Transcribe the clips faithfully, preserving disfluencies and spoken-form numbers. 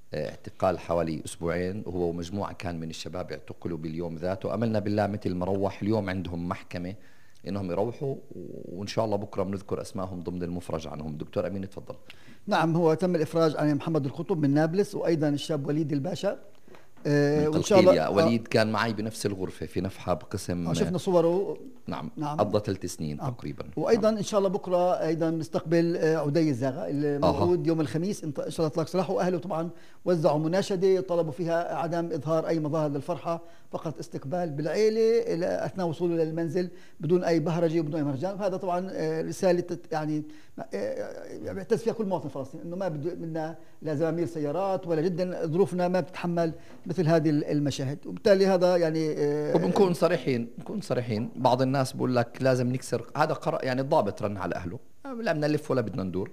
اعتقال حوالي أسبوعين، وهو ومجموعة كان من الشباب اعتقلوا باليوم ذاته. أملنا بالله مثل ما روح اليوم عندهم محكمة إنهم يروحوا، وإن شاء الله بكرة بنذكر أسمائهم ضمن المفرج عنهم. دكتور أمين تفضل. نعم، هو تم الإفراج عن محمد القطب من نابلس، وأيضا الشاب وليد الباشا آه وإن شاء الله. آه وليد كان معي بنفس الغرفة في نفحة بقسم، شفنا صوره. نعم, نعم. قضى ثلاث سنين آه. تقريبا. وايضا نعم. ان شاء الله بكره ايضا نستقبل عدي الزاغا الموعود آه. يوم الخميس ان شاء الله اطلاق سراحه. واهله طبعا وزعوا مناشده طلبوا فيها عدم اظهار اي مظاهر للفرحه، فقط استقبال بالعيله اثناء وصوله للمنزل بدون اي بهرجه وبدون اي مهرجان. وهذا طبعا رساله يعني بيعتز فيها كل مواطن فلسطيني، انه ما بدنا لا زمامير سيارات ولا جدا ظروفنا ما بتتحمل مثل هذه المشاهد. وبالتالي هذا يعني وبنكون صريحين بنكون صريحين بعض الناس بقول لك لازم نكسر هذا قرار، يعني الضابط رن على اهله لا بدنا نلف ولا بدنا ندور.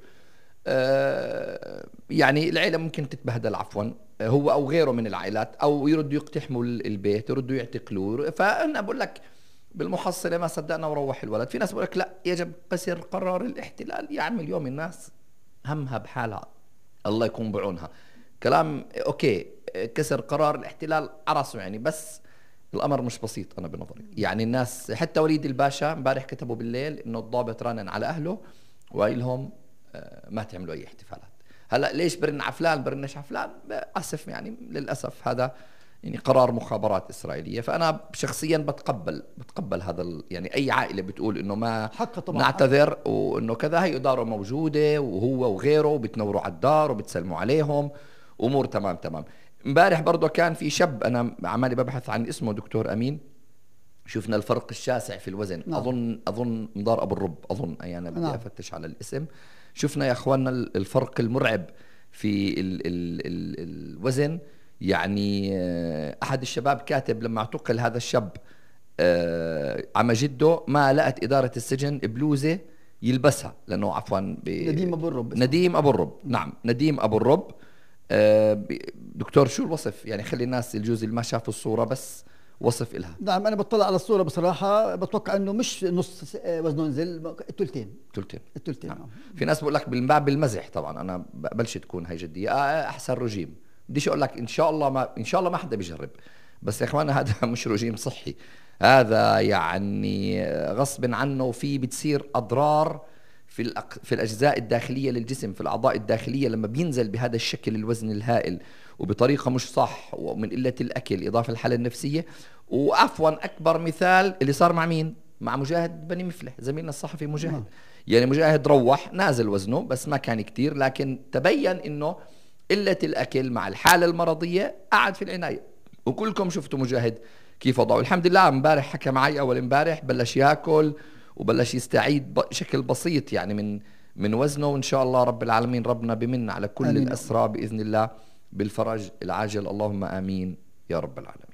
آه يعني العيله ممكن تتبهدل عفوا، هو او غيره من العائلات، او يردوا يقتحموا البيت، يردوا يعتقلوه. فانا بقول لك بالمحصله ما صدقنا وروح الولد. في ناس بقول لك لا يجب كسر قرار الاحتلال. يا عم اليوم الناس همها بحالها، الله يكون بعونها. كلام اوكي، كسر قرار الاحتلال عرسوا يعني، بس الامر مش بسيط انا بنظري. يعني الناس حتى وليد الباشا امبارح كتبوا بالليل انه الضابط رنن على اهله وقال لهم ما تعملوا اي احتفالات. هلا ليش برن على فلان برنش على فلان؟ اسف يعني للاسف هذا يعني قرار مخابرات اسرائيليه. فانا شخصيا بتقبل بتقبل هذا يعني اي عائله بتقول انه ما نعتذر وانه كذا، هي اداره موجوده وهو وغيره وبتنوروا على الدار وبتسلموا عليهم، امور تمام تمام. امبارح برضه كان في شاب انا عمالي ببحث عن اسمه دكتور امين، شفنا الفرق الشاسع في الوزن. نعم. اظن اظن مدار ابو الرب اظن، اي انا بدي نعم. افتش على الاسم. شفنا يا اخواننا الفرق المرعب في ال ال ال الوزن. يعني احد الشباب كاتب لما اعتقل هذا الشاب عم جده ما لقت اداره السجن بلوزه يلبسها، لانه عفوا نديم ابو الرب نديم ابو الرب نعم نديم ابو الرب. دكتور شو الوصف يعني؟ خلي الناس الجزء اللي ما شافوا الصورة بس وصف إلها. نعم أنا بطلع على الصورة بصراحة بتوقع أنه مش نص وزنه نزل، الثلثين الثلثين الثلثين نعم. في ناس بقول لك بالباب بالمزح، طبعا أنا بقبلش تكون هاي جدية. آه أحسن رجيم بديش أقول لك إن شاء الله ما إن شاء الله ما حدا بيجرب، بس يا إخوانا هذا مش رجيم صحي، هذا يعني غصب عنه وفي بتصير أضرار في الأق... في الأجزاء الداخلية للجسم، في الأعضاء الداخلية لما بينزل بهذا الشكل الوزن الهائل وبطريقة مش صح ومن قلة الأكل إضافة الحالة النفسية. وعفوا أكبر مثال اللي صار مع مين؟ مع مجاهد بني مفلح زميلنا الصحفي مجاهد. م. يعني مجاهد روح نازل وزنه بس ما كان كتير، لكن تبين إنه قلة الأكل مع الحالة المرضية قعد في العناية. وكلكم شفتوا مجاهد كيف وضعه. الحمد لله امبارح حكى معي أول امبارح بلش ياكل وبلش يستعيد بشكل بسيط يعني من من وزنه. وإن شاء الله رب العالمين ربنا بمن على كل آمين. الأسرى بإذن الله بالفرج العاجل، اللهم آمين يا رب العالمين.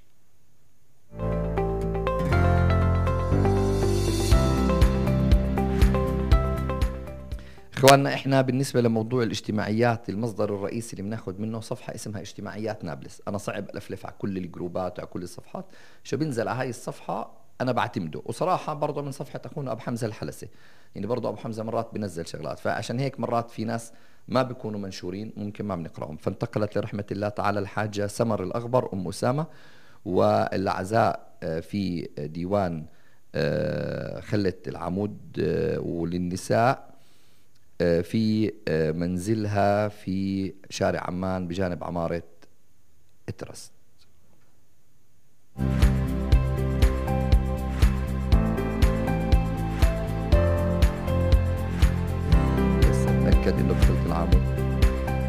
إخواننا إحنا بالنسبة لموضوع الاجتماعيات المصدر الرئيسي اللي بناخد منه صفحة اسمها اجتماعيات نابلس. أنا صعب ألفلف على كل الجروبات وعلى كل الصفحات، شو بنزل على هاي الصفحة أنا بعتمده. وصراحة برضه من صفحة أخونا أبو حمزة الحلسي، يعني برضه أبو حمزة مرات بنزل شغلات، فعشان هيك مرات في ناس ما بيكونوا منشورين ممكن ما بنقرأهم. فانتقلت لرحمة الله تعالى الحاجة سمر الأغبر أم أسامة، والعزاء في ديوان خلة العمود، وللنساء في منزلها في شارع عمان بجانب عمارة اترست. أكد إنه بخلة العمود